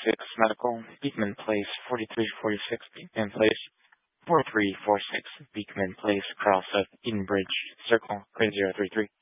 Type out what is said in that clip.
Medical, Beekman Place, 4346 Beekman Place, 4346 Beekman Place, across of Edenbridge Circle, grade 033.